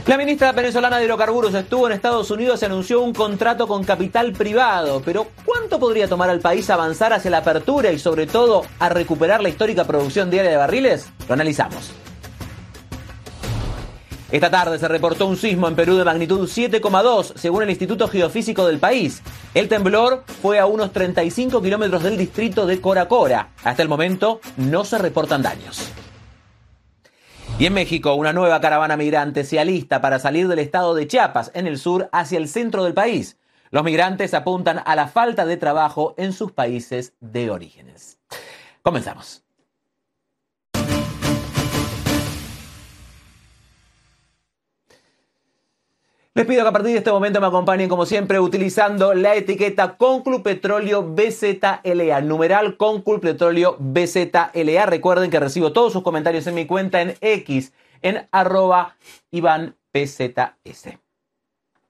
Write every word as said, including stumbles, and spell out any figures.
La ministra venezolana de Hidrocarburos estuvo en Estados Unidos y anunció un contrato con capital privado. Pero ¿cuánto podría tomar al país avanzar hacia la apertura y sobre todo a recuperar la histórica producción diaria de barriles? Lo analizamos. Esta tarde se reportó un sismo en Perú de magnitud siete coma dos, según el Instituto Geofísico del país. El temblor fue a unos treinta y cinco kilómetros del distrito de Cora Cora. Hasta el momento no se reportan daños. Y en México, una nueva caravana migrante se alista para salir del estado de Chiapas, en el sur, hacia el centro del país. Los migrantes apuntan a la falta de trabajo en sus países de orígenes. Comenzamos. Les pido que a partir de este momento me acompañen, como siempre, utilizando la etiqueta Conclub Petróleo B Z L A, numeral Conclub Petróleo B Z L A. Recuerden que recibo todos sus comentarios en mi cuenta en X, en arroba Iván P Z S.